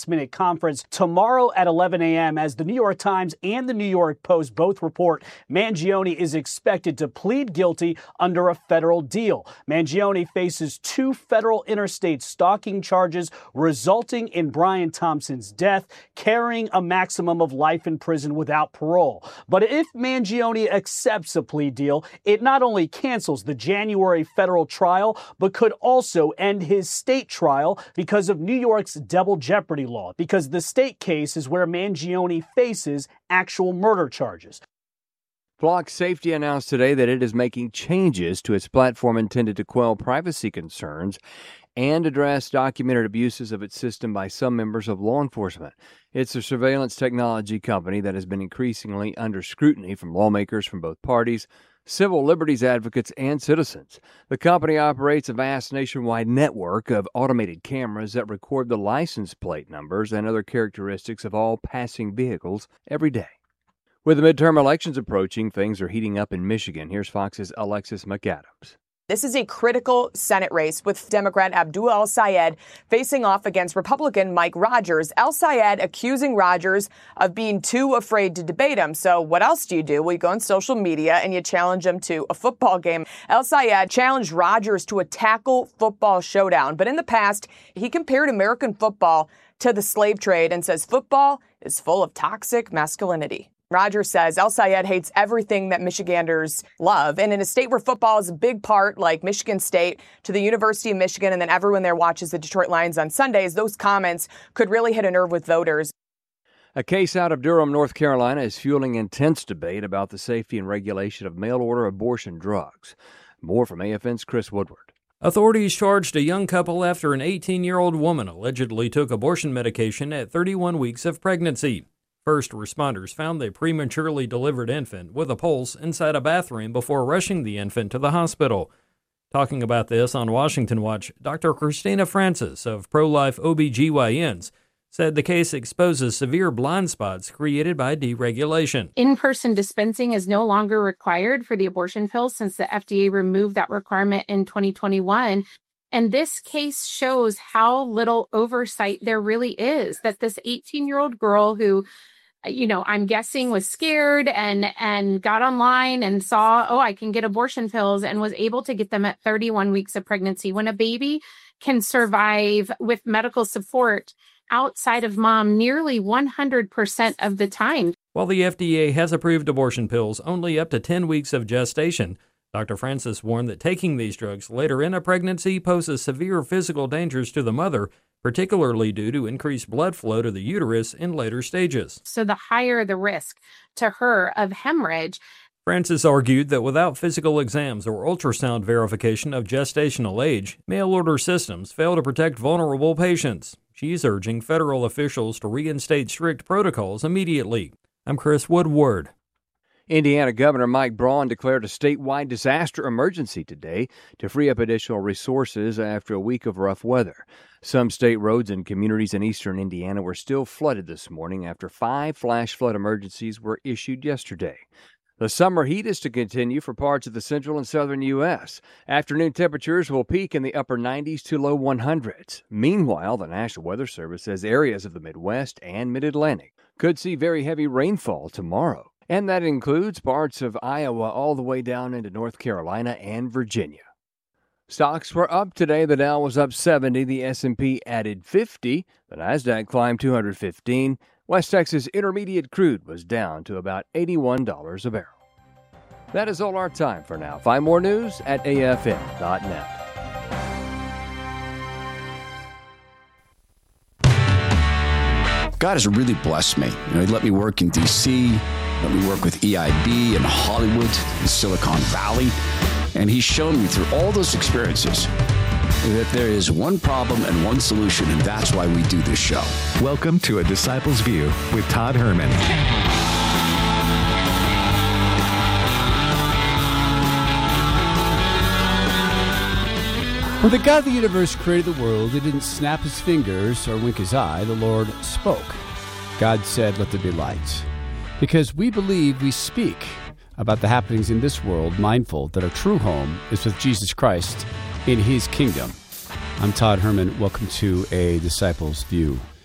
last-minute conference tomorrow at 11 a.m. as the New York Times and the New York Post both report Mangione is expected to plead guilty under a federal deal. Mangione faces 2 federal interstate stalking charges resulting in Brian Thompson's death, carrying a maximum of life in prison without parole. But if Mangione accepts a plea deal, it not only cancels the January federal trial, but could also end his state trial because of New York's double jeopardy law, because the state case is where Mangione faces actual murder charges. Block Safety announced today that it is making changes to its platform intended to quell privacy concerns and address documented abuses of its system by some members of law enforcement. It's a surveillance technology company that has been increasingly under scrutiny from lawmakers from both parties, civil liberties advocates, and citizens. The company operates a vast nationwide network of automated cameras that record the license plate numbers and other characteristics of all passing vehicles every day. With the midterm elections approaching, things are heating up in Michigan. Here's Fox's Alexis McAdams. This is a critical Senate race with Democrat Abdul El-Sayed facing off against Republican Mike Rogers. El-Sayed accusing Rogers of being too afraid to debate him. So what else do? Well, you go on social media and you challenge him to a football game. El-Sayed challenged Rogers to a tackle football showdown. But in the past, he compared American football to the slave trade and says football is full of toxic masculinity. Rogers says El-Sayed hates everything that Michiganders love. And in a state where football is a big part, like Michigan State, to the University of Michigan, and then everyone there watches the Detroit Lions on Sundays, those comments could really hit a nerve with voters. A case out of Durham, North Carolina is fueling intense debate about the safety and regulation of mail-order abortion drugs. More from AFN's Chris Woodward. Authorities charged a young couple after an 18-year-old woman allegedly took abortion medication at 31 weeks of pregnancy. First responders found the prematurely delivered infant with a pulse inside a bathroom before rushing the infant to the hospital. Talking about this on Washington Watch, Dr. Christina Francis of Pro-Life OBGYNs said the case exposes severe blind spots created by deregulation. In-person dispensing is no longer required for the abortion pills since the FDA removed that requirement in 2021. And this case shows how little oversight there really is, that this 18-year-old girl who, I'm guessing was scared and got online and saw, I can get abortion pills, and was able to get them at 31 weeks of pregnancy. When a baby can survive with medical support outside of mom nearly 100% of the time. While the FDA has approved abortion pills only up to 10 weeks of gestation, Dr. Francis warned that taking these drugs later in a pregnancy poses severe physical dangers to the mother, particularly due to increased blood flow to the uterus in later stages. So the higher the risk to her of hemorrhage. Francis argued that without physical exams or ultrasound verification of gestational age, mail-order systems fail to protect vulnerable patients. She's urging federal officials to reinstate strict protocols immediately. I'm Chris Woodward. Indiana Governor Mike Braun declared a statewide disaster emergency today to free up additional resources after a week of rough weather. Some state roads and communities in eastern Indiana were still flooded this morning after 5 flash flood emergencies were issued yesterday. The summer heat is to continue for parts of the central and southern U.S. Afternoon temperatures will peak in the upper 90s to low 100s. Meanwhile, the National Weather Service says areas of the Midwest and Mid-Atlantic could see very heavy rainfall tomorrow. And that includes parts of Iowa all the way down into North Carolina and Virginia. Stocks were up today. The Dow was up 70. The S&P added 50. The Nasdaq climbed 215. West Texas Intermediate crude was down to about $81 a barrel. That is all our time for now. Find more news at afn.net. God has really blessed me. He let me work in D.C., let me work with EIB in Hollywood, in Silicon Valley, and He's shown me through all those experiences that there is one problem and one solution, and that's why we do this show. Welcome to A Disciple's View with Todd Herman. When the God of the universe created the world, He didn't snap His fingers or wink His eye. The Lord spoke. God said, "Let there be light." Because we believe, we speak about the happenings in this world, mindful that our true home is with Jesus Christ in His kingdom. I'm Todd Herman. Welcome to A Disciple's View.